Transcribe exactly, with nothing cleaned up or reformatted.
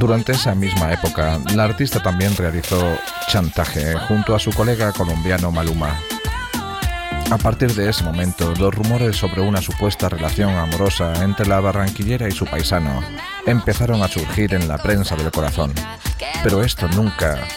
Durante esa misma época, la artista también realizó Chantaje junto a su colega colombiano Maluma. A partir de ese momento, los rumores sobre una supuesta relación amorosa entre la barranquillera y su paisano empezaron a surgir en la prensa del corazón, pero esto nunca